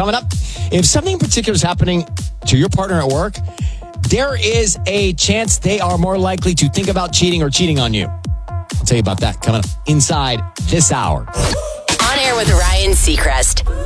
Coming up, if something in particular is happening to your partner at work, there is a chance they are more likely to think about cheating or cheating on you. I'll tell you about that coming up inside this hour. On air with Ryan Seacrest.